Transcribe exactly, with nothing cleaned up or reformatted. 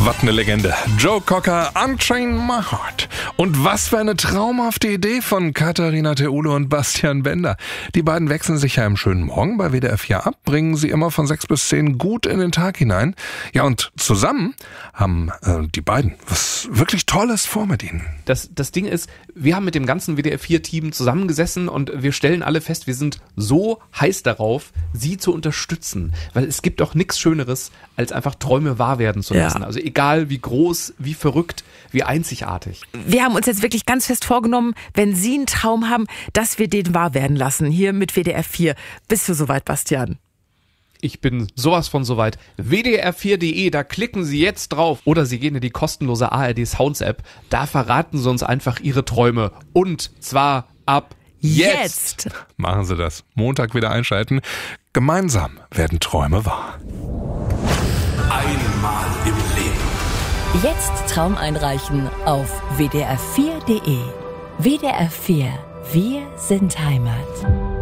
Was eine Legende. Joe Cocker, Unchain My Heart. Und was für eine traumhafte Idee von Katharina Theule und Bastian Bender. Die beiden wechseln sich ja im schönen Morgen bei W D R vier ab, bringen sie immer von sechs bis zehn gut in den Tag hinein. Ja, und zusammen haben äh, die beiden was wirklich Tolles vor mit ihnen. Das, das Ding ist, wir haben mit dem ganzen W D R vier Team zusammengesessen und wir stellen alle fest, wir sind so heiß darauf, sie zu unterstützen. Weil es gibt doch nichts Schöneres, als einfach Träume wahr werden zu lassen. Ja. Also egal wie groß, wie verrückt, wie einzigartig. Wir haben uns jetzt wirklich ganz fest vorgenommen, wenn Sie einen Traum haben, dass wir den wahr werden lassen. Hier mit W D R vier. Bist du soweit, Bastian? Ich bin sowas von soweit. W D R vier punkt de, da klicken Sie jetzt drauf. Oder Sie gehen in die kostenlose A R D Sounds App. Da verraten Sie uns einfach Ihre Träume. Und zwar ab jetzt. jetzt. Machen Sie das. Montag wieder einschalten. Gemeinsam werden Träume wahr. Einmal im Leben. Jetzt Traum einreichen auf W D R vier punkt de. W D R vier. Wir sind Heimat.